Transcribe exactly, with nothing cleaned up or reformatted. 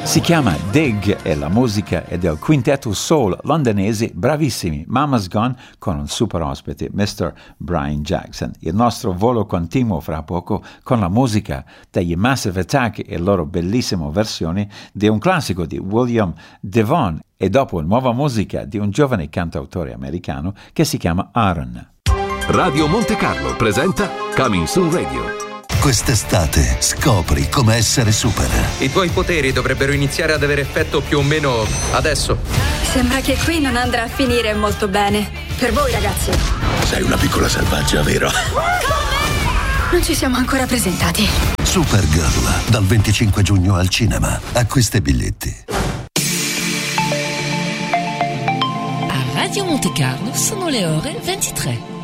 Si chiama Dig e la musica è del quintetto soul londonese bravissimi Mama's Gone con un super ospite, mister Brian Jackson. Il nostro volo continua fra poco con la musica degli Massive Attack e la loro bellissima versione di un classico di William Devon e dopo nuova musica di un giovane cantautore americano che si chiama Aaron. Radio Monte Carlo presenta Coming Soon Radio. Quest'estate scopri come essere super. I tuoi poteri dovrebbero iniziare ad avere effetto più o meno adesso. Sembra che qui non andrà a finire molto bene. Per voi, ragazzi. Sei una piccola selvaggia, vero? Non ci siamo ancora presentati. Supergirl, dal venticinque giugno al cinema. Acquista i biglietti. A Radio Monte Carlo sono le ore ventitré.